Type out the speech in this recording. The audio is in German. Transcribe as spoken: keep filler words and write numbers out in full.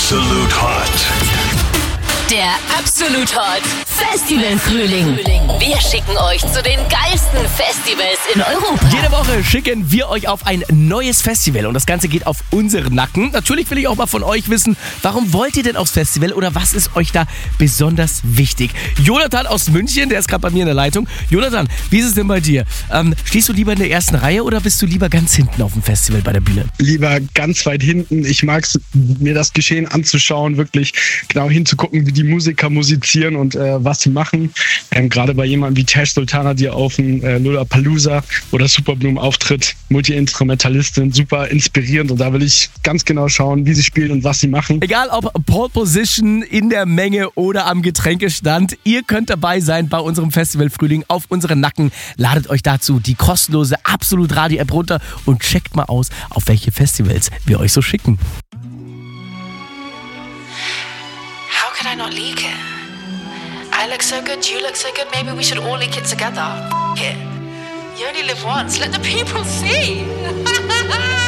Absolut Hot. Der Absolut Hot Festival Frühling. Wir schicken euch zu den geilsten Festivals in Europa. Jede Woche schicken wir euch auf ein neues Festival und das Ganze geht auf unseren Nacken. Natürlich will ich auch mal von euch wissen, warum wollt ihr denn aufs Festival oder was ist euch da besonders wichtig? Jonathan aus München, der ist gerade bei mir in der Leitung. Jonathan, wie ist es denn bei dir? Ähm, stehst du lieber in der ersten Reihe oder bist du lieber ganz hinten auf dem Festival bei der Bühne? Lieber ganz weit hinten. Ich mag es, mir das Geschehen anzuschauen, wirklich genau hinzugucken, wie die Musiker musizieren und äh, was sie machen. Ähm, Gerade bei jemandem wie Tash Sultana, die auf dem äh, Lollapalooza oder Superblumen auftritt, Multi-Instrumentalistin, super inspirierend und da will ich ganz genau schauen, wie sie spielen und was sie machen. Egal ob Pole Position, in der Menge oder am Getränkestand, ihr könnt dabei sein bei unserem Festival Frühling auf unseren Nacken. Ladet euch dazu die kostenlose Absolut Radio App runter und checkt mal aus, auf welche Festivals wir euch so schicken. How could I not leak it? I look so good, you look so good, maybe we should all leak it together. F- it. You only live once, let the people see.